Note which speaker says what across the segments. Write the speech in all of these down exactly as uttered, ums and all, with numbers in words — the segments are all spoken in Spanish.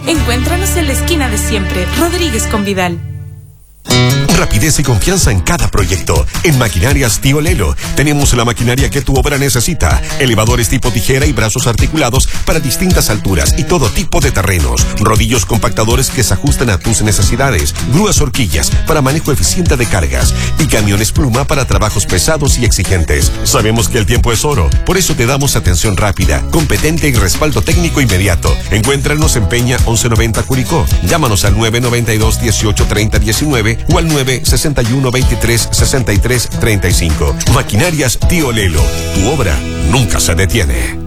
Speaker 1: Encuéntranos en la esquina de siempre, Rodríguez con Vidal.
Speaker 2: Rapidez y confianza en cada proyecto. En Maquinarias Tío Lelo tenemos la maquinaria que tu obra necesita. Elevadores tipo tijera y brazos articulados para distintas alturas y todo tipo de terrenos. Rodillos compactadores que se ajustan a tus necesidades. Grúas horquillas para manejo eficiente de cargas. Y camiones pluma para trabajos pesados y exigentes. Sabemos que el tiempo es oro. Por eso te damos atención rápida, competente y respaldo técnico inmediato. Encuéntranos en Peña once noventa Curicó. Llámanos al nueve noventa y dos dieciocho treinta diecinueve o al nueve sesenta y uno veintitrés sesenta y tres treinta y cinco. Maquinarias Tío Lelo. Tu obra nunca se detiene.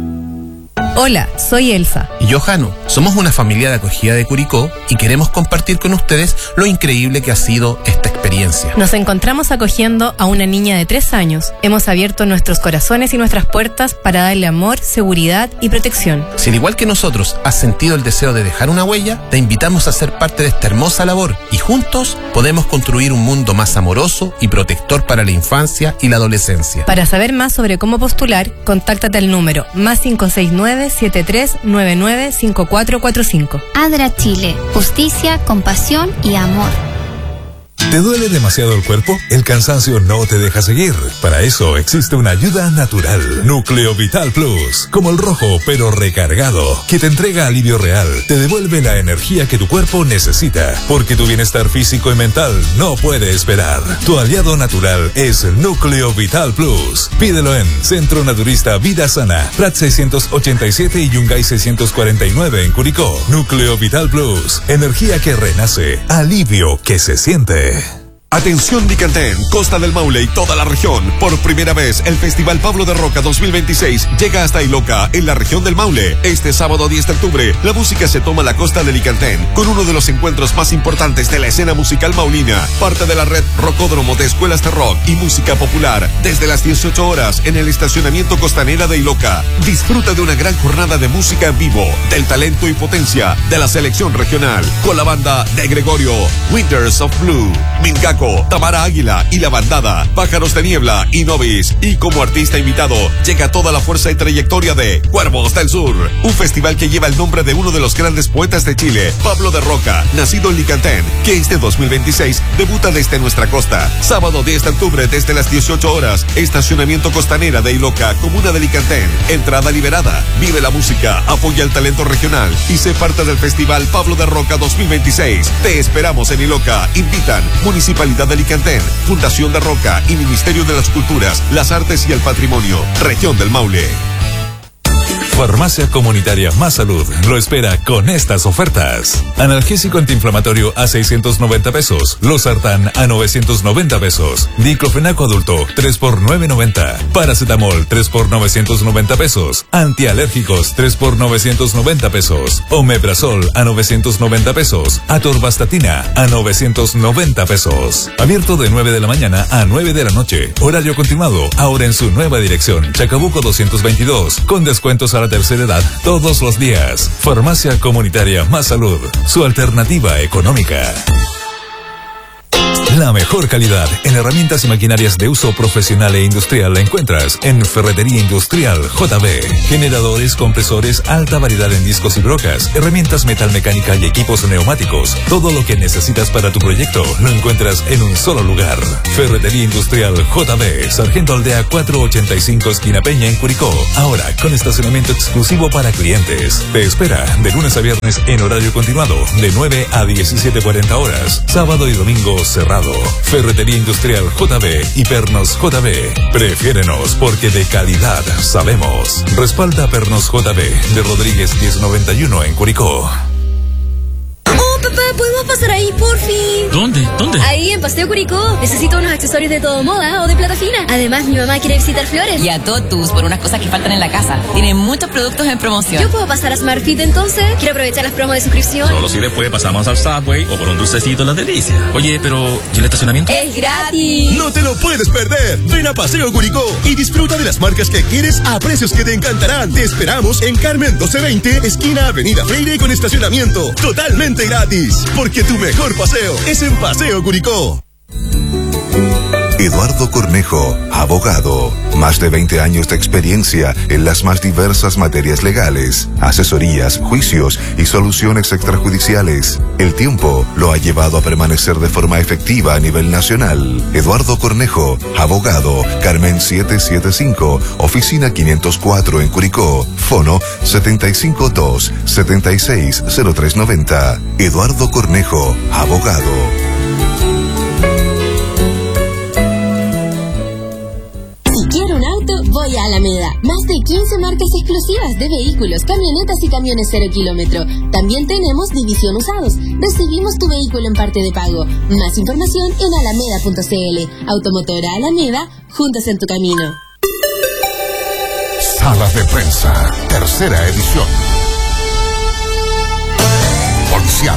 Speaker 3: Hola, soy Elsa.
Speaker 4: Y yo, Jano. Somos una familia de acogida de Curicó y queremos compartir con ustedes lo increíble que ha sido esta experiencia.
Speaker 3: Nos encontramos acogiendo a una niña de tres años. Hemos abierto nuestros corazones y nuestras puertas para darle amor, seguridad y protección.
Speaker 4: Si al igual que nosotros has sentido el deseo de dejar una huella, te invitamos a ser parte de esta hermosa labor y juntos podemos construir un mundo más amoroso y protector para la infancia y la adolescencia.
Speaker 3: Para saber más sobre cómo postular, contáctate al número más cinco seis nueve siete tres nueve nueve cinco cuatro cuatro cinco.
Speaker 5: ADRA Chile. Justicia, compasión y amor.
Speaker 6: ¿Te duele demasiado el cuerpo? El cansancio no te deja seguir. Para eso existe una ayuda natural. Núcleo Vital Plus. Como el rojo, pero recargado. Que te entrega alivio real. Te devuelve la energía que tu cuerpo necesita. Porque tu bienestar físico y mental no puede esperar. Tu aliado natural es Núcleo Vital Plus. Pídelo en Centro Naturista Vida Sana. Prat seiscientos ochenta y siete y Yungay seiscientos cuarenta y nueve en Curicó. Núcleo Vital Plus. Energía que renace. Alivio que se siente.
Speaker 2: Atención Licantén, Costa del Maule y toda la región. Por primera vez, el Festival Pablo de Roca dos mil veintiséis llega hasta Iloca, en la región del Maule. Este sábado diez de octubre, la música se toma la costa de Licantén, con uno de los encuentros más importantes de la escena musical maulina. Parte de la red Rocódromo de Escuelas de Rock y Música Popular, desde las dieciocho horas en el estacionamiento costanera de Iloca. Disfruta de una gran jornada de música en vivo, del talento y potencia de la selección regional, con la banda de Gregorio, Winters of Blue, Mingaco, Tamara Águila y La Bandada, Pájaros de Niebla y Novis. Y como artista invitado llega toda la fuerza y trayectoria de Cuervos del Sur, un festival que lleva el nombre de uno de los grandes poetas de Chile, Pablo de Roca, nacido en Licantén, que este dos mil veintiséis debuta desde nuestra costa. Sábado diez de octubre desde las dieciocho horas, estacionamiento costanera de Iloca, comuna de Licantén. Entrada liberada. Vive la música, apoya el talento regional y sé parte del Festival Pablo de Roca dos mil veintiséis. Te esperamos en Iloca. Invitan Municipalidad de Licantén, Fundación de Roca y Ministerio de las Culturas, las Artes y el Patrimonio, Región del Maule.
Speaker 6: Farmacia Comunitaria Más Salud lo espera con estas ofertas. Analgésico antiinflamatorio a seiscientos noventa pesos. Losartán a novecientos noventa pesos. Diclofenaco adulto tres por novecientos noventa. Paracetamol tres por novecientos noventa pesos. Antialérgicos tres por novecientos noventa pesos. Omeprazol a novecientos noventa pesos. Atorvastatina a novecientos noventa pesos. Abierto de nueve de la mañana a nueve de la noche. Horario continuado. Ahora en su nueva dirección. Chacabuco doscientos veintidós. Con descuentos a la tercera edad todos los días. Farmacia Comunitaria Más Salud, su alternativa económica. La mejor calidad en herramientas y maquinarias de uso profesional e industrial la encuentras en Ferretería Industrial J B. Generadores, compresores, alta variedad en discos y brocas, herramientas metalmecánica y equipos neumáticos. Todo lo que necesitas para tu proyecto lo encuentras en un solo lugar. Ferretería Industrial J B, Sargento Aldea cuatrocientos ochenta y cinco, esquina Peña en Curicó. Ahora con estacionamiento exclusivo para clientes. Te espera de lunes a viernes en horario continuado, de nueve a diecisiete cuarenta horas. Sábado y domingo cerrado. Ferretería Industrial J B y Pernos J B. Prefiérenos porque de calidad sabemos. Respalda Pernos J B de Rodríguez diez noventa y uno en Curicó.
Speaker 7: Oh, papá, ¿podemos pasar ahí, por fin?
Speaker 8: ¿Dónde? ¿Dónde?
Speaker 7: Ahí, en Paseo Curicó. Necesito unos accesorios de todo moda o de plata fina. Además, mi mamá quiere visitar Flores.
Speaker 9: Y a Totus por unas cosas que faltan en la casa. Tienen muchos productos en promoción.
Speaker 7: ¿Yo puedo pasar a Smartfit entonces? Quiero aprovechar las promos de suscripción.
Speaker 8: Solo si después pasamos al Subway o por un dulcecito en las delicias. Oye, pero ¿y el estacionamiento?
Speaker 7: ¡Es gratis!
Speaker 10: ¡No te lo puedes perder! Ven a Paseo Curicó y disfruta de las marcas que quieres a precios que te encantarán. Te esperamos en Carmen doce veinte, esquina Avenida Freire con estacionamiento. Totalmente gratis. Porque tu mejor paseo es en Paseo Curicó.
Speaker 11: Eduardo Cornejo, abogado. Más de veinte años de experiencia en las más diversas materias legales, asesorías, juicios y soluciones extrajudiciales. El tiempo lo ha llevado a permanecer de forma efectiva a nivel nacional. Eduardo Cornejo, abogado, Carmen setecientos setenta y cinco, oficina quinientos cuatro en Curicó, fono setenta y cinco dos, setenta y seis cero tres noventa. Eduardo Cornejo, abogado.
Speaker 12: Voy a Alameda. Más de quince marcas exclusivas de vehículos, camionetas y camiones cero kilómetro. También tenemos división usados. Recibimos tu vehículo en parte de pago. Más información en alameda punto c l. Automotora Alameda, juntos en tu camino.
Speaker 13: Sala de prensa, tercera edición. Policial.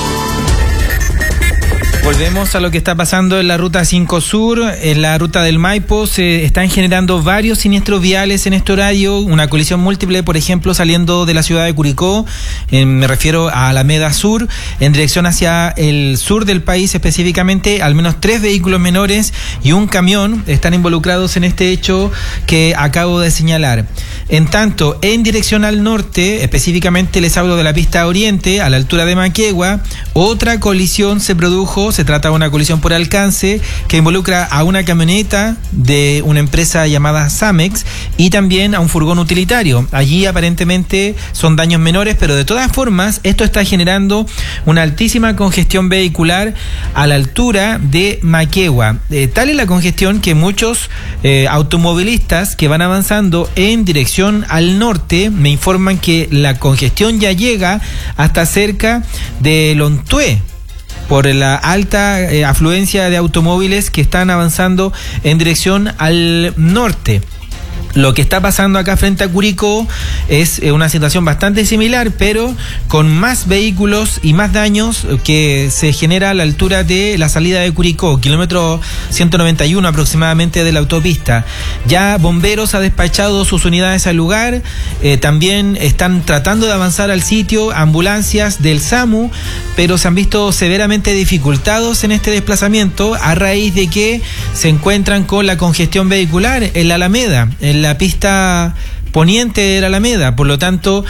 Speaker 14: Volvemos a lo que está pasando en la ruta cinco Sur, en la ruta del Maipo. Se están generando varios siniestros viales en este horario, una colisión múltiple, por ejemplo, saliendo de la ciudad de Curicó, eh, me refiero a Alameda Sur, en dirección hacia el sur del país específicamente. Al menos tres vehículos menores y un camión están involucrados en este hecho que acabo de señalar. En tanto, en dirección al norte, específicamente les hablo de la pista oriente, a la altura de Maquegua, otra colisión se produjo. Se trata de una colisión por alcance que involucra a una camioneta de una empresa llamada Samex y también a un furgón utilitario. Allí aparentemente son daños menores, pero de todas formas esto está generando una altísima congestión vehicular a la altura de Maquegua. Eh, tal es la congestión que muchos eh, automovilistas que van avanzando en dirección al norte me informan que la congestión ya llega hasta cerca de Lontué, por la alta eh, afluencia de automóviles que están avanzando en dirección al norte. Lo que está pasando acá frente a Curicó es una situación bastante similar, pero con más vehículos y más daños que se genera a la altura de la salida de Curicó, kilómetro ciento noventa y uno aproximadamente de la autopista. Ya Bomberos ha despachado sus unidades al lugar, eh, también están tratando de avanzar al sitio ambulancias del SAMU, pero se han visto severamente dificultados en este desplazamiento a raíz de que se encuentran con la congestión vehicular en la Alameda, en la pista poniente de la Alameda. Por lo tanto,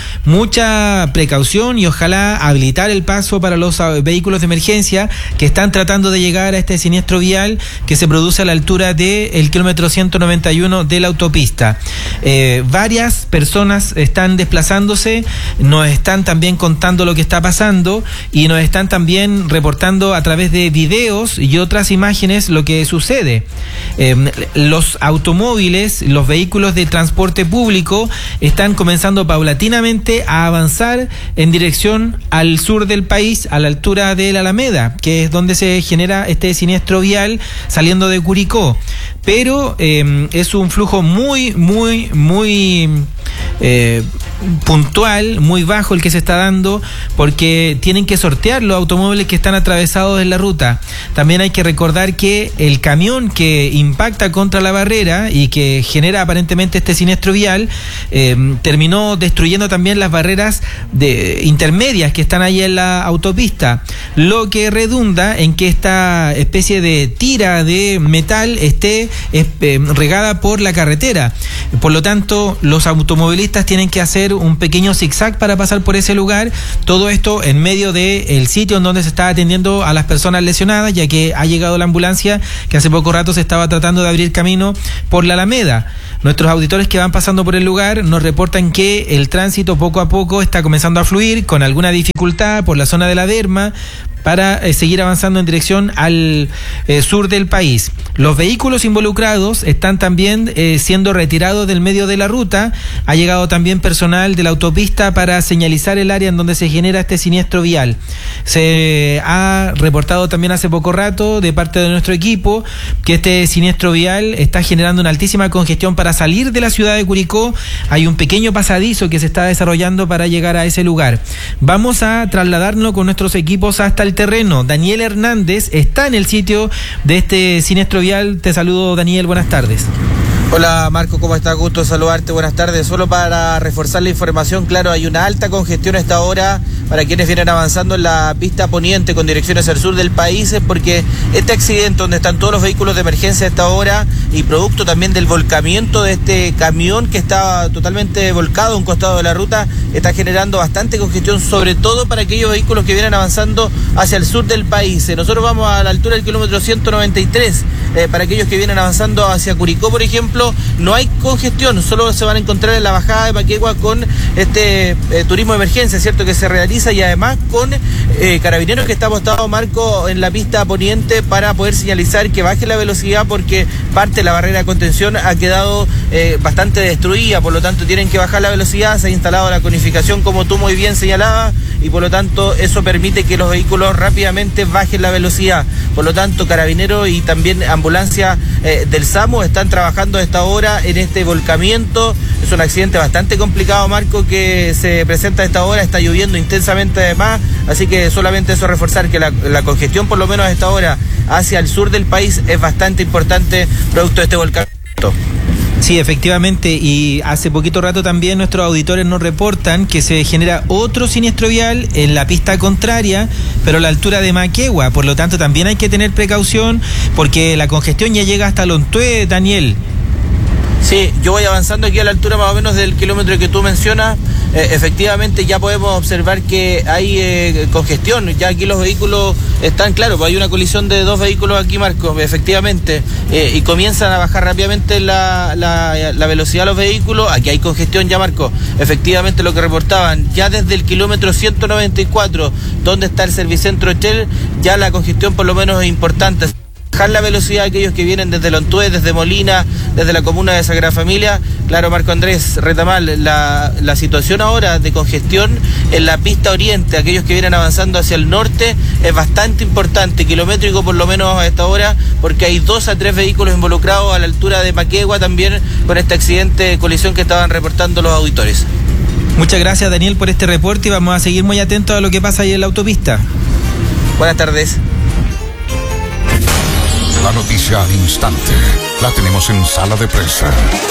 Speaker 14: mucha precaución y ojalá habilitar el paso para los vehículos de emergencia que están tratando de llegar a este siniestro vial que se produce a la altura del kilómetro ciento noventa y uno de la autopista. Eh, varias personas están desplazándose, nos están también contando lo que está pasando y nos están también reportando a través de videos y otras imágenes lo que sucede. Eh, los automóviles, los vehículos de transporte público están comenzando paulatinamente a avanzar en dirección al sur del país, a la altura de la Alameda, que es donde se genera este siniestro vial saliendo de Curicó. Pero eh, es un flujo muy, muy, muy eh, puntual, muy bajo el que se está dando, porque tienen que sortear los automóviles que están atravesados en la ruta. También hay que recordar que el camión que impacta contra la barrera y que genera aparentemente este siniestro vial eh, terminó destruyendo también las barreras de, intermedias que están ahí en la autopista, lo que redunda en que esta especie de tira de metal esté eh, regada por la carretera. Por lo tanto, los automovilistas tienen que hacer un pequeño zigzag para pasar por ese lugar, todo esto en medio del sitio en donde se está atendiendo a las personas lesionadas, ya que ha llegado la ambulancia que hace poco rato se estaba tratando de abrir camino por la Alameda. Nuestros auditores que van pasando por el lugar nos reportan que el tránsito poco a poco está comenzando a fluir con alguna dificultad por la zona de la Derma para eh, seguir avanzando en dirección al eh, sur del país. Los vehículos involucrados están también eh, siendo retirados del medio de la ruta. Ha llegado también personal de la autopista para señalizar el área en donde se genera este siniestro vial. Se ha reportado también hace poco rato de parte de nuestro equipo que este siniestro vial está generando una altísima congestión para salir de la ciudad de Curicó. Hay un pequeño pasadizo que se está desarrollando para llegar a ese lugar. Vamos a trasladarnos con nuestros equipos hasta el terreno. Daniel Hernández está en el sitio de este siniestro vial. Te saludo, Daniel, buenas tardes.
Speaker 15: Hola Marco, ¿cómo está? Gusto saludarte, buenas tardes. Solo para reforzar la información, claro, hay una alta congestión a esta hora para quienes vienen avanzando en la pista poniente con dirección hacia el sur del país, porque este accidente donde están todos los vehículos de emergencia a esta hora y producto también del volcamiento de este camión que está totalmente volcado a un costado de la ruta, está generando bastante congestión, sobre todo para aquellos vehículos que vienen avanzando hacia el sur del país. Nosotros vamos a la altura del kilómetro ciento noventa y tres, eh, para aquellos que vienen avanzando hacia Curicó, por ejemplo, no hay congestión, solo se van a encontrar en la bajada de Paquegua con este eh, turismo de emergencia, ¿cierto?, que se realiza, y además con eh, carabineros que está apostado, Marco, en la pista poniente para poder señalizar que baje la velocidad, porque parte de la barrera de contención ha quedado eh, bastante destruida, por lo tanto tienen que bajar la velocidad. Se ha instalado la conificación, como tú muy bien señalabas, y por lo tanto eso permite que los vehículos rápidamente bajen la velocidad. Por lo tanto, carabineros y también ambulancia eh, del SAMU están trabajando a esta hora en este volcamiento. Es un accidente bastante complicado, Marco, que se presenta a esta hora. Está lloviendo intensamente además, así que solamente eso, reforzar que la, la congestión, por lo menos a esta hora, hacia el sur del país es bastante importante producto de este volcamiento.
Speaker 14: Sí, efectivamente, y hace poquito rato también nuestros auditores nos reportan que se genera otro siniestro vial en la pista contraria, pero a la altura de Maquegua. Por lo tanto, también hay que tener precaución porque la congestión ya llega hasta Lontué, Daniel.
Speaker 15: Sí, yo voy avanzando aquí a la altura más o menos del kilómetro que tú mencionas. Eh, efectivamente ya podemos observar que hay eh, congestión, ya aquí los vehículos están, claro, pues hay una colisión de dos vehículos aquí, Marco, efectivamente, eh, y comienzan a bajar rápidamente la, la, la velocidad de los vehículos. Aquí hay congestión ya, Marco, efectivamente lo que reportaban, ya desde el kilómetro ciento noventa y cuatro, donde está el Servicentro Shell, ya la congestión por lo menos es importante. Bajar la velocidad de aquellos que vienen desde Lontué, desde Molina, desde la comuna de Sagrada Familia. Claro, Marco Andrés Retamal, la, la situación ahora de congestión en la pista oriente, aquellos que vienen avanzando hacia el norte, es bastante importante, kilométrico por lo menos a esta hora, porque hay dos a tres vehículos involucrados a la altura de Paquegua también con este accidente de colisión que estaban reportando los auditores.
Speaker 14: Muchas gracias, Daniel, por este reporte, y vamos a seguir muy atentos a lo que pasa ahí en la autopista.
Speaker 15: Buenas tardes.
Speaker 13: La noticia al instante la tenemos en Sala de Prensa.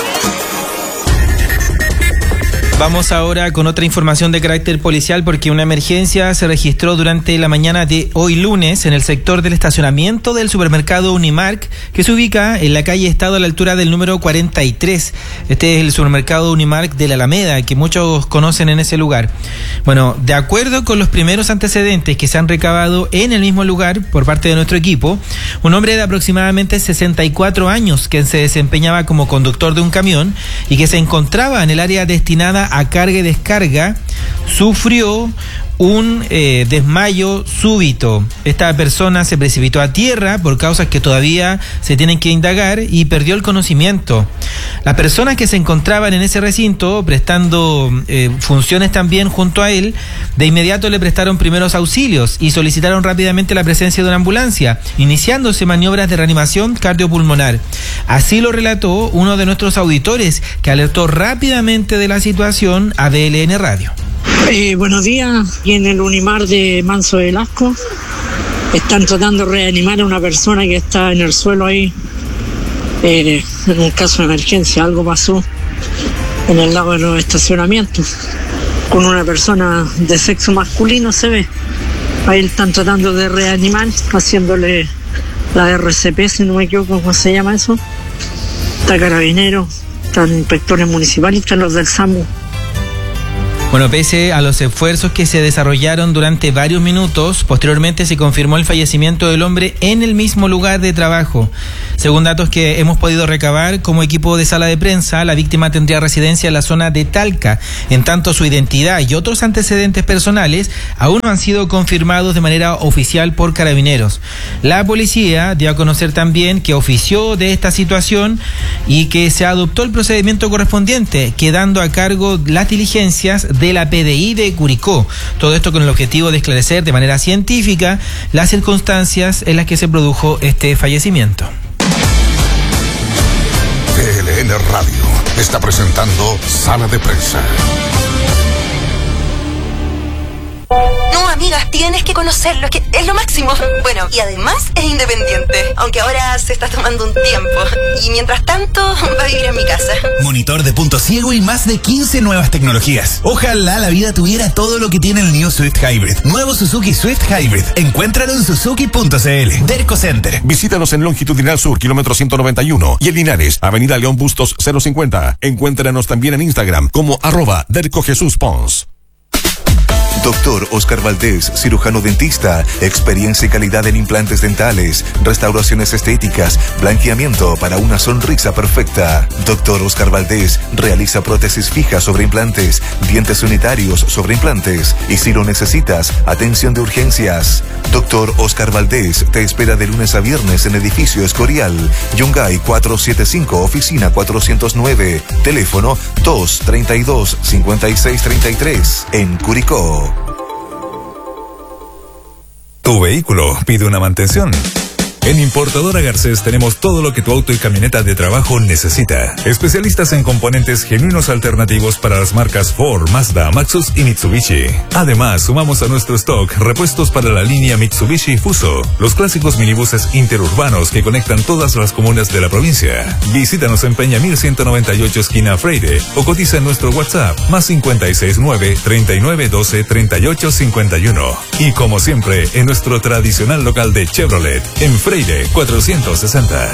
Speaker 14: Vamos ahora con otra información de carácter policial, porque una emergencia se registró durante la mañana de hoy lunes en el sector del estacionamiento del supermercado Unimark, que se ubica en la calle Estado a la altura del número cuarenta y tres. Este es el supermercado Unimark de la Alameda, que muchos conocen en ese lugar. Bueno, de acuerdo con los primeros antecedentes que se han recabado en el mismo lugar por parte de nuestro equipo, un hombre de aproximadamente sesenta y cuatro años, que se desempeñaba como conductor de un camión y que se encontraba en el área destinada a carga y descarga, sufrió un eh, desmayo súbito. Esta persona se precipitó a tierra por causas que todavía se tienen que indagar y perdió el conocimiento. Las personas que se encontraban en ese recinto prestando eh, funciones también junto a él, de inmediato le prestaron primeros auxilios y solicitaron rápidamente la presencia de una ambulancia, iniciándose maniobras de reanimación cardiopulmonar. Así lo relató uno de nuestros auditores, que alertó rápidamente de la situación a D L N Radio.
Speaker 16: Eh, buenos días, y en el Unimar de Manso Velasco están tratando de reanimar a una persona que está en el suelo ahí, eh, en un caso de emergencia. Algo pasó en el lado de los estacionamientos con una persona de sexo masculino, se ve. Ahí están tratando de reanimar, haciéndole la R C P, si no me equivoco, ¿cómo se llama eso? Está carabinero, están inspectores municipales y están los del SAMU.
Speaker 14: Bueno, pese a los esfuerzos que se desarrollaron durante varios minutos, posteriormente se confirmó el fallecimiento del hombre en el mismo lugar de trabajo. Según datos que hemos podido recabar como equipo de Sala de Prensa, la víctima tendría residencia en la zona de Talca. En tanto, su identidad y otros antecedentes personales aún no han sido confirmados de manera oficial por Carabineros. La policía dio a conocer también que ofició de esta situación y que se adoptó el procedimiento correspondiente, quedando a cargo las diligencias de la P D I de Curicó. Todo esto con el objetivo de esclarecer de manera científica las circunstancias en las que se produjo este fallecimiento.
Speaker 13: D L N Radio está presentando Sala de Prensa.
Speaker 17: No, amiga, tienes que conocerlo, es que es lo máximo. Bueno, y además es independiente, aunque ahora se está tomando un tiempo. Y mientras tanto, va a vivir en mi casa.
Speaker 18: Monitor de punto ciego y más de quince nuevas tecnologías. Ojalá la vida tuviera todo lo que tiene el New Swift Hybrid. Nuevo Suzuki Swift Hybrid. Encuéntralo en suzuki punto c l. Derco Center.
Speaker 2: Visítanos en Longitudinal Sur, kilómetro ciento noventa y uno. Y en Linares, Avenida León Bustos cero cincuenta. Encuéntranos también en Instagram como arroba Derco Jesús Pons.
Speaker 11: Doctor Oscar Valdés, cirujano dentista, experiencia y calidad en implantes dentales, restauraciones estéticas, blanqueamiento para una sonrisa perfecta. Doctor Oscar Valdés realiza prótesis fijas sobre implantes, dientes unitarios sobre implantes y si lo necesitas, atención de urgencias. Doctor Oscar Valdés te espera de lunes a viernes en edificio Escorial, Yungay cuatrocientos setenta y cinco, oficina cuatrocientos nueve, teléfono dos treinta y dos, cincuenta y seis treinta y tres, en Curicó.
Speaker 6: Tu vehículo pide una mantención. En Importadora Garcés tenemos todo lo que tu auto y camioneta de trabajo necesita. Especialistas en componentes genuinos alternativos para las marcas Ford, Mazda, Maxus y Mitsubishi. Además, sumamos a nuestro stock repuestos para la línea Mitsubishi Fuso, los clásicos minibuses interurbanos que conectan todas las comunas de la provincia. Visítanos en Peñamil ciento noventa y ocho esquina Freire o cotiza en nuestro WhatsApp más cincuenta y seis nueve, treinta y nueve doce, treinta y ocho cincuenta y uno. Y como siempre, en nuestro tradicional local de Chevrolet, en Freire cuatrocientos sesenta.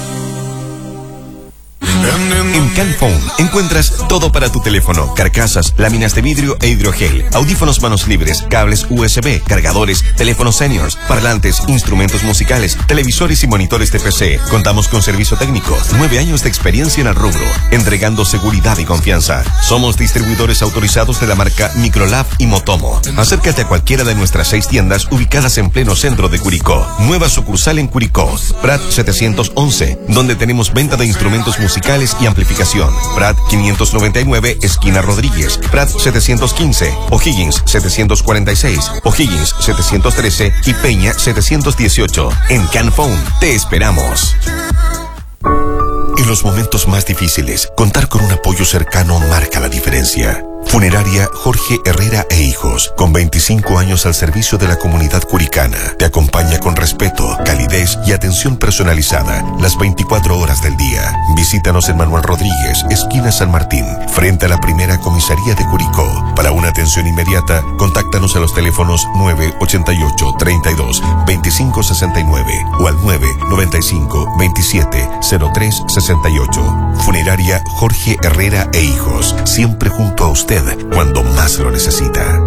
Speaker 2: En Canphone encuentras todo para tu teléfono: carcasas, láminas de vidrio e hidrogel, audífonos manos libres, cables U S B, cargadores, teléfonos seniors, parlantes, instrumentos musicales, televisores y monitores de P C. Contamos con servicio técnico, nueve años de experiencia en el rubro, entregando seguridad y confianza. Somos distribuidores autorizados de la marca Microlab y Motomo. Acércate a cualquiera de nuestras seis tiendas ubicadas en pleno centro de Curicó. Nueva sucursal en Curicó, Prat setecientos once, donde tenemos venta de instrumentos musicales y amplificación. Prat quinientos noventa y nueve, esquina Rodríguez. Prat setecientos quince, O'Higgins setecientos cuarenta y seis, O'Higgins setecientos trece y Peña setecientos dieciocho. En Canphone te esperamos. En los momentos más difíciles, contar con un apoyo cercano marca la diferencia. Funeraria Jorge Herrera e Hijos, con veinticinco años al servicio de la comunidad curicana, te acompaña con respeto, calidez y atención personalizada las veinticuatro horas del día. Visítanos en Manuel Rodríguez, esquina San Martín, frente a la primera comisaría de Curicó. Para una atención inmediata, contáctanos a los teléfonos nueve ochenta y ocho, treinta y dos, veinticinco sesenta y nueve o al nueve noventa y cinco, veintisiete, cero tres sesenta y ocho. Funeraria Jorge Herrera e Hijos, siempre junto a usted cuando más lo necesita.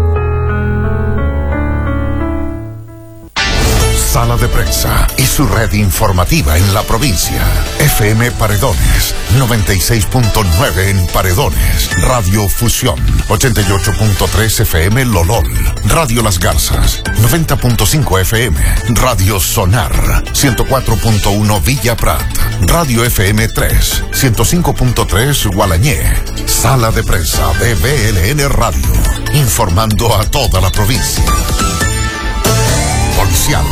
Speaker 13: Sala de Prensa y su red informativa en la provincia. F M Paredones, noventa y seis punto nueve en Paredones. Radio Fusión, ochenta y ocho punto tres F M Lolol. Radio Las Garzas, noventa punto cinco F M. Radio Sonar, ciento cuatro punto uno Villa Prat. Radio F M tres, ciento cinco punto tres Gualañé. Sala de Prensa de B L N Radio, informando a toda la provincia. Policial.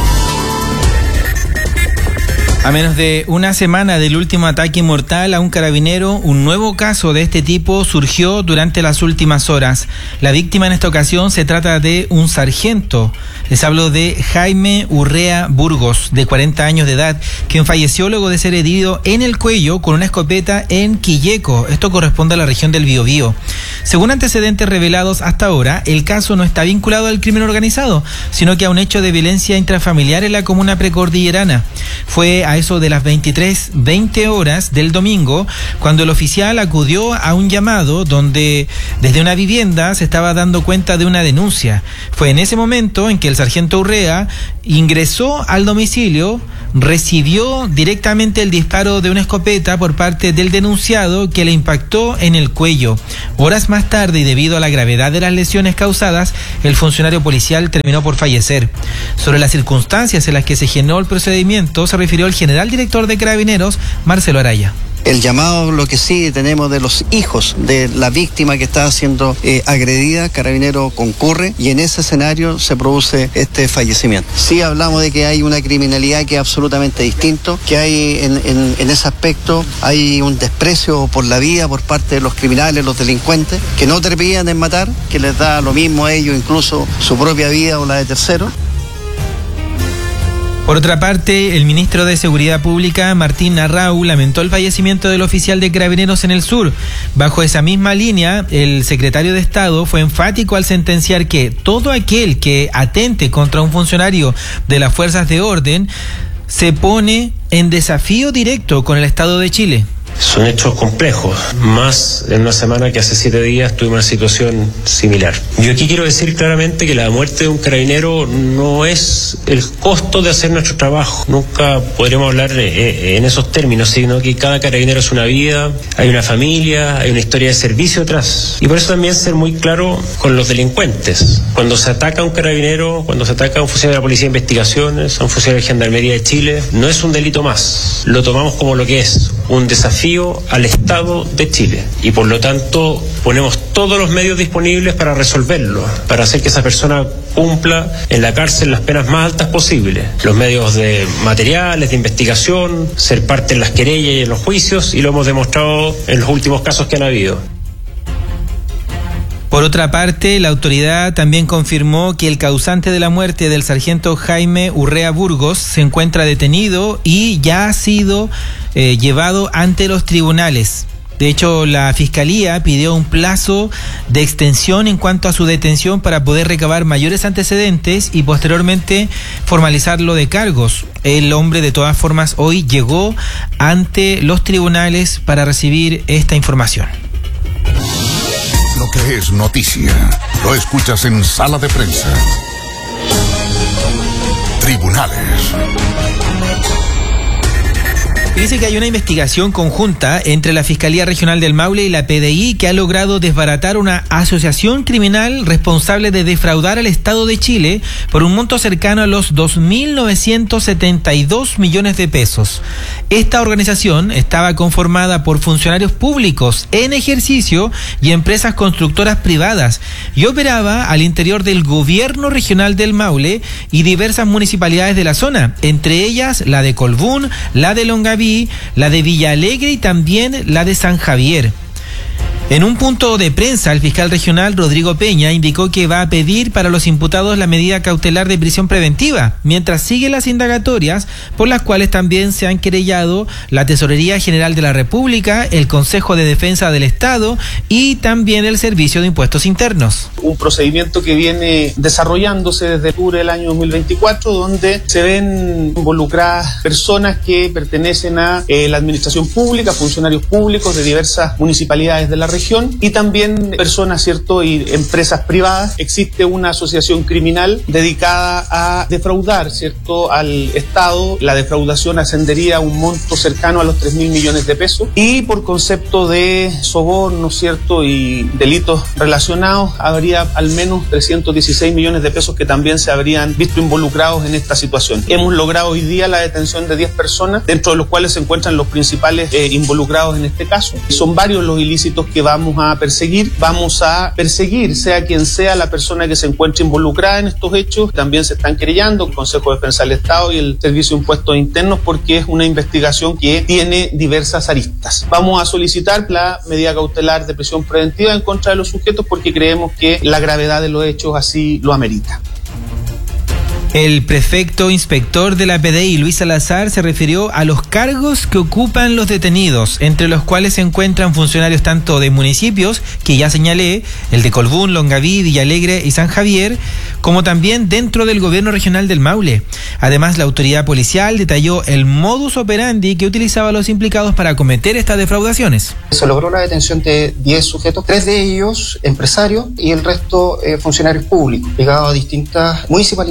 Speaker 14: A menos de una semana del último ataque mortal a un carabinero, un nuevo caso de este tipo surgió durante las últimas horas. La víctima en esta ocasión se trata de un sargento. Les hablo de Jaime Urrea Burgos, de cuarenta años de edad, quien falleció luego de ser herido en el cuello con una escopeta en Quilleco. Esto corresponde a la región del Biobío. Según antecedentes revelados hasta ahora, el caso no está vinculado al crimen organizado, sino que a un hecho de violencia intrafamiliar en la comuna precordillerana. Fue a eso de las veintitrés veinte horas del domingo cuando el oficial acudió a un llamado donde desde una vivienda se estaba dando cuenta de una denuncia. Fue en ese momento en que el sargento Urrea ingresó al domicilio, recibió directamente el disparo de una escopeta por parte del denunciado que le impactó en el cuello. Horas más tarde, y debido a la gravedad de las lesiones causadas, el funcionario policial terminó por fallecer. Sobre las circunstancias en las que se generó el procedimiento se refirió el general director de Carabineros, Marcelo Araya.
Speaker 19: El llamado, lo que sí tenemos de los hijos de la víctima que está siendo eh, agredida, Carabinero concurre y en ese escenario se produce este fallecimiento. Sí hablamos de que hay una criminalidad que es absolutamente distinto, que hay en, en, en ese aspecto hay un desprecio por la vida por parte de los criminales, los delincuentes, que no terminan en matar, que les da lo mismo a ellos, incluso su propia vida o la de terceros.
Speaker 14: Por otra parte, el ministro de Seguridad Pública, Martín Narrau, lamentó el fallecimiento del oficial de Carabineros en el sur. Bajo esa misma línea, el secretario de Estado fue enfático al sentenciar que todo aquel que atente contra un funcionario de las fuerzas de orden se pone en desafío directo con el Estado de Chile.
Speaker 20: Son hechos complejos, más en una semana que hace siete días tuvimos una situación similar. Yo aquí quiero decir claramente que la muerte de un carabinero no es el costo de hacer nuestro trabajo. Nunca podremos hablar en esos términos, sino que cada carabinero es una vida, hay una familia, hay una historia de servicio atrás. Y por eso también ser muy claro con los delincuentes. Cuando se ataca a un carabinero, cuando se ataca a un funcionario de la Policía de Investigaciones, a un funcionario de Gendarmería de Chile, no es un delito más. Lo tomamos como lo que es, un desafío al Estado de Chile y por lo tanto ponemos todos los medios disponibles para resolverlo, para hacer que esa persona cumpla en la cárcel las penas más altas posibles, los medios de materiales, de investigación, ser parte en las querellas y en los juicios, y lo hemos demostrado en los últimos casos que han habido.
Speaker 14: Por otra parte, la autoridad también confirmó que el causante de la muerte del sargento Jaime Urrea Burgos se encuentra detenido y ya ha sido eh, llevado ante los tribunales. De hecho, la Fiscalía pidió un plazo de extensión en cuanto a su detención para poder recabar mayores antecedentes y posteriormente formalizarlo de cargos. El hombre, de todas formas, hoy llegó ante los tribunales para recibir esta información.
Speaker 13: Lo que es noticia, lo escuchas en Sala de Prensa. Tribunales.
Speaker 14: Dice que hay una investigación conjunta entre la Fiscalía Regional del Maule y la P D I que ha logrado desbaratar una asociación criminal responsable de defraudar al Estado de Chile por un monto cercano a los dos mil novecientos setenta y dos millones de pesos. Esta organización estaba conformada por funcionarios públicos en ejercicio y empresas constructoras privadas y operaba al interior del Gobierno Regional del Maule y diversas municipalidades de la zona, entre ellas la de Colbún, la de Longaví, la de Villa Alegre y también la de San Javier. En un punto de prensa, el fiscal regional Rodrigo Peña indicó que va a pedir para los imputados la medida cautelar de prisión preventiva, mientras siguen las indagatorias por las cuales también se han querellado la Tesorería General de la República, el Consejo de Defensa del Estado y también el Servicio de Impuestos Internos.
Speaker 21: Un procedimiento que viene desarrollándose desde octubre del año dos mil veinticuatro, donde se ven involucradas personas que pertenecen a eh, la administración pública, funcionarios públicos de diversas municipalidades de la región, y también personas, ¿cierto?, y empresas privadas. Existe una asociación criminal dedicada a defraudar, ¿cierto?, al Estado. La defraudación ascendería a un monto cercano a los tres mil millones de pesos y por concepto de soborno, ¿cierto?, y delitos relacionados habría al menos trescientos dieciséis millones de pesos que también se habrían visto involucrados en esta situación. Hemos logrado hoy día la detención de diez personas, dentro de los cuales se encuentran los principales eh, involucrados en este caso. Son varios los ilícitos que vamos a perseguir, vamos a perseguir sea quien sea la persona que se encuentre involucrada en estos hechos. También se están querellando el Consejo de Defensa del Estado y el Servicio de Impuestos Internos porque es una investigación que tiene diversas aristas. Vamos a solicitar la medida cautelar de prisión preventiva en contra de los sujetos porque creemos que la gravedad de los hechos así lo amerita.
Speaker 14: El prefecto inspector de la P D I, Luis Salazar, se refirió a los cargos que ocupan los detenidos, entre los cuales se encuentran funcionarios tanto de municipios, que ya señalé, el de Colbún, Longaví, Villa Alegre y San Javier, como también dentro del Gobierno Regional del Maule. Además, la autoridad policial detalló el modus operandi que utilizaba los implicados para cometer estas defraudaciones.
Speaker 22: Se logró la detención de diez sujetos, tres de ellos empresarios y el resto eh, funcionarios públicos, ligados a distintas municipalidades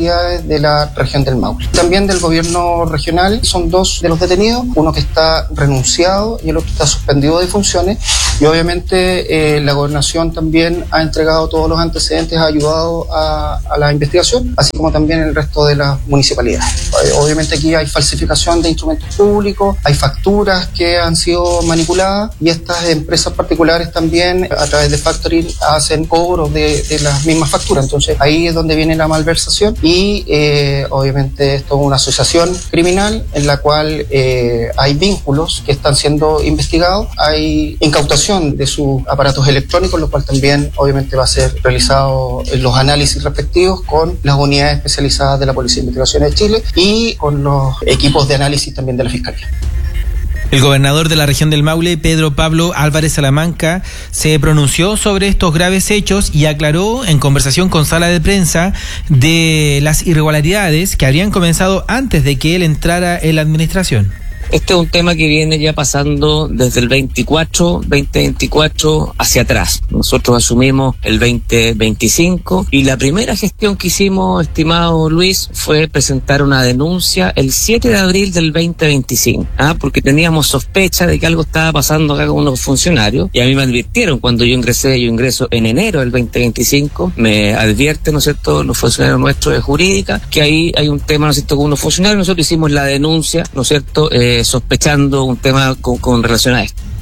Speaker 22: de la región del Maule. También del gobierno regional son dos de los detenidos, uno que está renunciado y el otro está suspendido de funciones, y obviamente eh, la gobernación también ha entregado todos los antecedentes, ha ayudado a, a la investigación, así como también el resto de las municipalidades. Eh, obviamente aquí hay falsificación de instrumentos públicos, hay facturas que han sido manipuladas y estas empresas particulares también a través de factoring hacen cobros de, de las mismas facturas. Entonces ahí es donde viene la malversación y eh, obviamente esto es una asociación criminal en la cual eh, hay vínculos que están siendo investigados, hay incautación de sus aparatos electrónicos, lo cual también obviamente va a ser realizado en los análisis respectivos con las unidades especializadas de la Policía de Investigaciones de Chile y con los equipos de análisis también de la Fiscalía.
Speaker 14: El gobernador de la región del Maule, Pedro Pablo Álvarez Salamanca, se pronunció sobre estos graves hechos y aclaró en conversación con Sala de Prensa de las irregularidades que habrían comenzado antes de que él entrara en la administración.
Speaker 1: Este es un tema que viene ya pasando desde el veinticuatro, veinte veinticuatro hacia atrás. Nosotros asumimos el veinte veinticinco y la primera gestión que hicimos, estimado Luis, fue presentar una denuncia el siete de abril del veinte veinticinco, ¿ah? porque teníamos sospecha de que algo estaba pasando acá con unos funcionarios y a mí me advirtieron cuando yo ingresé, yo ingreso en enero del veinte veinticinco, me advierten, ¿no es cierto?, los funcionarios nuestros de jurídica, que ahí hay un tema, ¿no es cierto?, con unos funcionarios. Nosotros hicimos la denuncia, ¿no es cierto?, eh, sospechando un tema con, con relación a esto.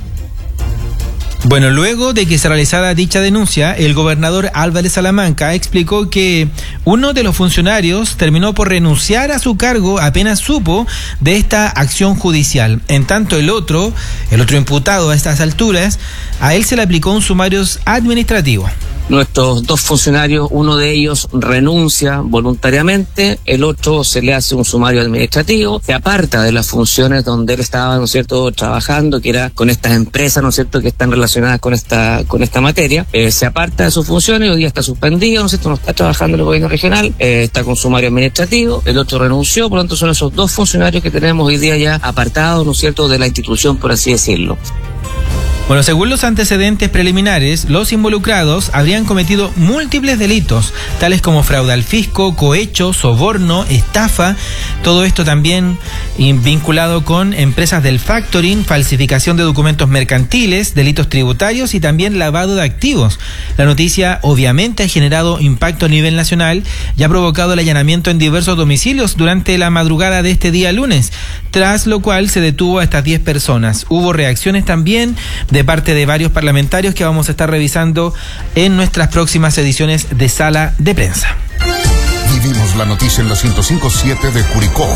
Speaker 14: Bueno, luego de que se realizara dicha denuncia, el gobernador Álvarez Salamanca explicó que uno de los funcionarios terminó por renunciar a su cargo apenas supo de esta acción judicial. En tanto, el otro, el otro imputado a estas alturas, a él se le aplicó un sumario administrativo.
Speaker 1: Nuestros dos funcionarios, uno de ellos renuncia voluntariamente, el otro se le hace un sumario administrativo, se aparta de las funciones donde él estaba, ¿no es cierto?, trabajando, que era con estas empresas, ¿no es cierto?, que están relacionadas con esta con esta materia, eh, se aparta de sus funciones, hoy día está suspendido, ¿no es cierto?, no está trabajando en el gobierno regional, eh, está con sumario administrativo, el otro renunció, por lo tanto son esos dos funcionarios que tenemos hoy día ya apartados, ¿no es cierto?, de la institución, por así decirlo.
Speaker 14: Bueno, según los antecedentes preliminares, los involucrados habrían cometido múltiples delitos, tales como fraude al fisco, cohecho, soborno, estafa, todo esto también vinculado con empresas del factoring, falsificación de documentos mercantiles, delitos tributarios y también lavado de activos. La noticia obviamente ha generado impacto a nivel nacional y ha provocado el allanamiento en diversos domicilios durante la madrugada de este día lunes, tras lo cual se detuvo a estas diez personas. Hubo reacciones también de de parte de varios parlamentarios que vamos a estar revisando en nuestras próximas ediciones de Sala de Prensa.
Speaker 13: Vivimos la noticia en la ciento cinco punto siete de Curicó.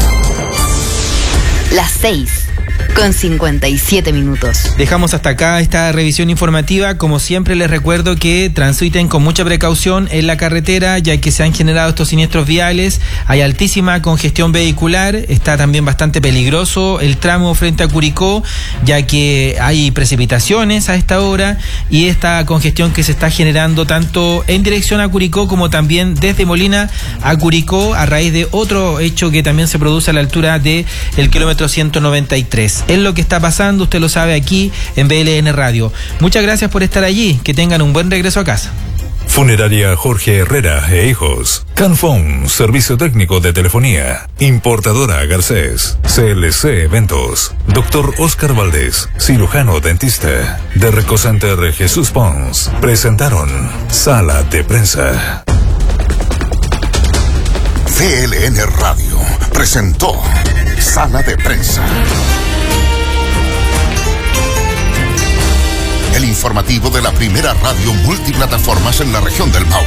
Speaker 4: Las seis con cincuenta y siete minutos.
Speaker 14: Dejamos hasta acá esta revisión informativa. Como siempre les recuerdo que transiten con mucha precaución en la carretera, ya que se han generado estos siniestros viales. Hay altísima congestión vehicular, está también bastante peligroso el tramo frente a Curicó, ya que hay precipitaciones a esta hora y esta congestión que se está generando tanto en dirección a Curicó como también desde Molina a Curicó a raíz de otro hecho que también se produce a la altura del kilómetro ciento noventa y tres. Es lo que está pasando, usted lo sabe aquí en B L N Radio. Muchas gracias por estar allí, que tengan un buen regreso a casa.
Speaker 6: Funeraria Jorge Herrera e Hijos. Canfón, servicio técnico de telefonía. Importadora Garcés. C L C Eventos. Doctor Oscar Valdés, cirujano dentista. De Recocenter Jesús Pons. Presentaron Sala de Prensa.
Speaker 13: B L N Radio presentó Sala de Prensa. El informativo de la primera radio multiplataformas en la región del Maule.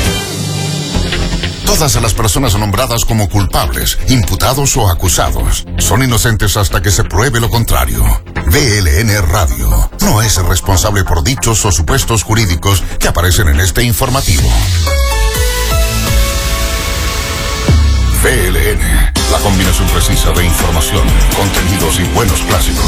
Speaker 13: Todas las personas nombradas como culpables, imputados o acusados son inocentes hasta que se pruebe lo contrario. B L N Radio no es responsable por dichos o supuestos jurídicos que aparecen en este informativo. B L N, la combinación precisa de información, contenidos y buenos clásicos.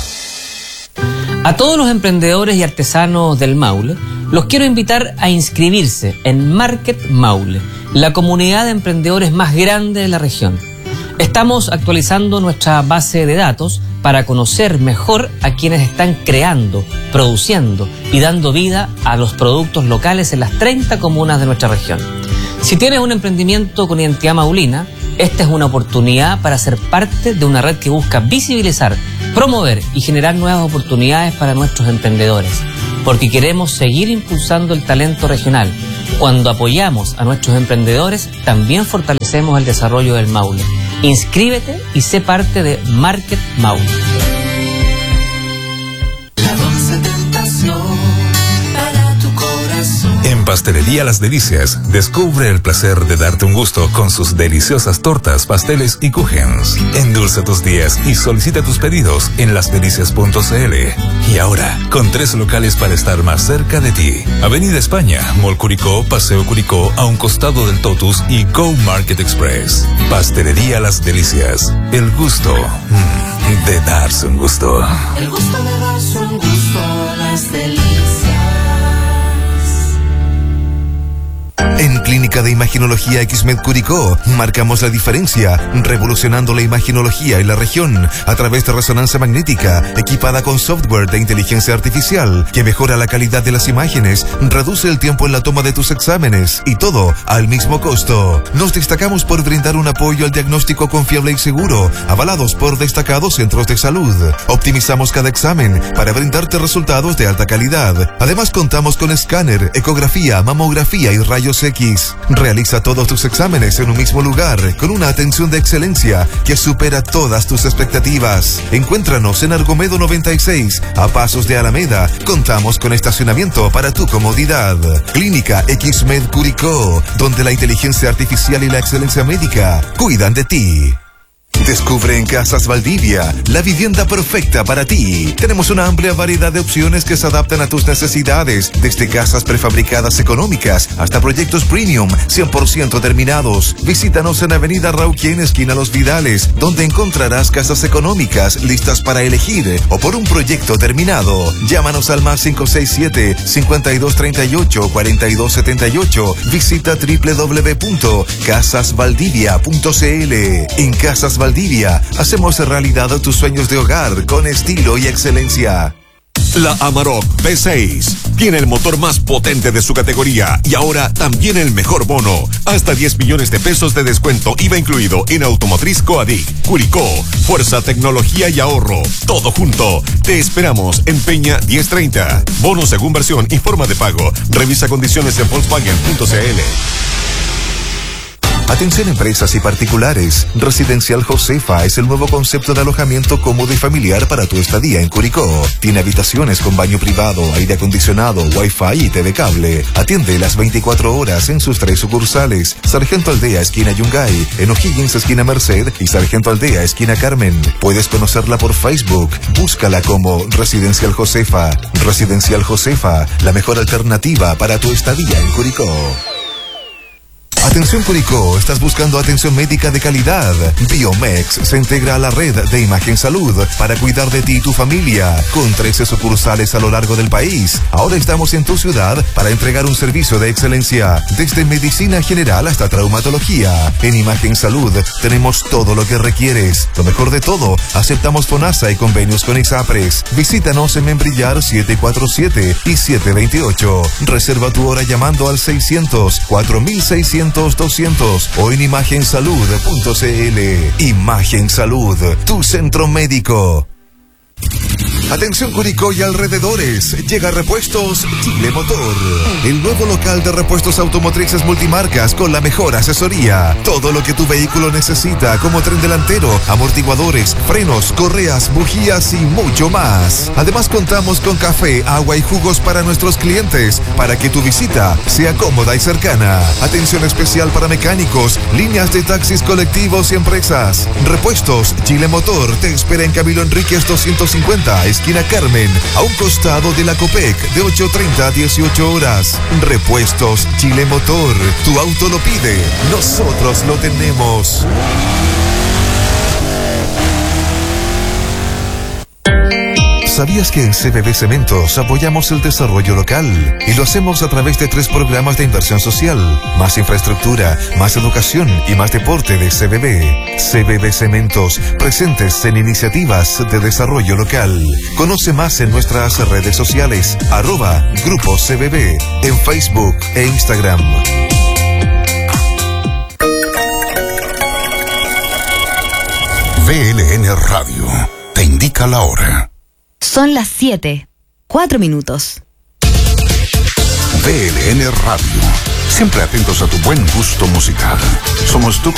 Speaker 1: A todos los emprendedores y artesanos del Maule, los quiero invitar a inscribirse en Market Maule, la comunidad de emprendedores más grande de la región. Estamos actualizando nuestra base de datos para conocer mejor a quienes están creando, produciendo y dando vida a los productos locales en las treinta comunas de nuestra región. Si tienes un emprendimiento con identidad maulina, esta es una oportunidad para ser parte de una red que busca visibilizar, promover y generar nuevas oportunidades para nuestros emprendedores, porque queremos seguir impulsando el talento regional. Cuando apoyamos a nuestros emprendedores, también fortalecemos el desarrollo del Maule. Inscríbete y sé parte de Market Maule.
Speaker 6: En Pastelería Las Delicias, descubre el placer de darte un gusto con sus deliciosas tortas, pasteles y kuchens. Endulza tus días y solicita tus pedidos en las delicias punto c l. Y ahora, con tres locales para estar más cerca de ti. Avenida España, Mall Curicó, Paseo Curicó, a un costado del Totus y Go Market Express. Pastelería Las Delicias, el gusto mmm, de darse un gusto.
Speaker 3: El gusto de darse un gusto, Las Delicias.
Speaker 11: En Clínica de Imaginología Xmed Curicó, marcamos la diferencia, revolucionando la imaginología en la región a través de resonancia magnética, equipada con software de inteligencia artificial, que mejora la calidad de las imágenes, reduce el tiempo en la toma de tus exámenes, y todo al mismo costo. Nos destacamos por brindar un apoyo al diagnóstico confiable y seguro, avalados por destacados centros de salud. Optimizamos cada examen para brindarte resultados de alta calidad. Además, contamos con escáner, ecografía, mamografía y rayos X. Realiza todos tus exámenes en un mismo lugar, con una atención de excelencia que supera todas tus expectativas. Encuéntranos en Argomedo noventa y seis, a pasos de Alameda. Contamos con estacionamiento para tu comodidad. Clínica Xmed Curicó, donde la inteligencia artificial y la excelencia médica cuidan de ti. Descubre en Casas Valdivia la vivienda perfecta para ti. Tenemos una amplia variedad de opciones que se adaptan a tus necesidades, desde casas prefabricadas económicas hasta proyectos premium cien por ciento terminados. Visítanos en Avenida Rauquén, esquina Los Vidales, donde encontrarás casas económicas listas para elegir o por un proyecto terminado. Llámanos al más cinco seis siete, cinco dos tres ocho, cuatro dos siete ocho. Visita doble u doble u doble u punto casas valdivia punto c l. En Casas Valdivia hacemos realidad tus sueños de hogar con estilo y excelencia.
Speaker 2: La Amarok V seis tiene el motor más potente de su categoría y ahora también el mejor bono. Hasta diez millones de pesos de descuento I V A incluido en Automotriz Coadic, Curicó. Fuerza, tecnología y ahorro. Todo junto. Te esperamos en Peña diez treinta. Bono según versión y forma de pago. Revisa condiciones en Volkswagen punto c l.
Speaker 11: Atención empresas y particulares. Residencial Josefa es el nuevo concepto de alojamiento cómodo y familiar para tu estadía en Curicó. Tiene habitaciones con baño privado, aire acondicionado, wifi y T V cable. Atiende las veinticuatro horas en sus tres sucursales: Sargento Aldea, esquina Yungay, en O'Higgins, esquina Merced, y Sargento Aldea, esquina Carmen. Puedes conocerla por Facebook. Búscala como Residencial Josefa. Residencial Josefa, la mejor alternativa para tu estadía en Curicó. Atención Curicó, ¿estás buscando atención médica de calidad? Biomex se integra a la red de Imagen Salud para cuidar de ti y tu familia, con trece sucursales a lo largo del país. Ahora estamos en tu ciudad para entregar un servicio de excelencia, desde medicina general hasta traumatología. En Imagen Salud tenemos todo lo que requieres. Lo mejor de todo, aceptamos FONASA y convenios con ISAPRES. Visítanos en Membrillar siete cuatro siete y siete dos ocho. Reserva tu hora llamando al seiscientos, cuatro mil seiscientos, doscientos o en imagen salud punto c l. Imagen Salud, tu centro médico. Atención Curicó y alrededores, llega Repuestos Chile Motor, el nuevo local de repuestos automotrices multimarcas con la mejor asesoría. Todo lo que tu vehículo necesita, como tren delantero, amortiguadores, frenos, correas, bujías y mucho más. Además contamos con café, agua y jugos para nuestros clientes, para que tu visita sea cómoda y cercana. Atención especial para mecánicos, líneas de taxis colectivos y empresas. Repuestos Chile Motor te espera en Camilo Enríquez doscientos cincuenta, esquina Carmen, a un costado de la Copec, de ocho treinta a dieciocho horas. Repuestos Chile Motor, tu auto lo pide, nosotros lo tenemos. ¿Sabías que en C B B Cementos apoyamos el desarrollo local? Y lo hacemos a través de tres programas de inversión social: más infraestructura, más educación y más deporte de C B B. C B B Cementos, presentes en iniciativas de desarrollo local. Conoce más en nuestras redes sociales, arroba Grupo C B B, en Facebook e Instagram.
Speaker 13: V L N Radio te indica la hora.
Speaker 4: Son las siete, cuatro minutos.
Speaker 13: V L N Radio, siempre atentos a tu buen gusto musical. Somos tu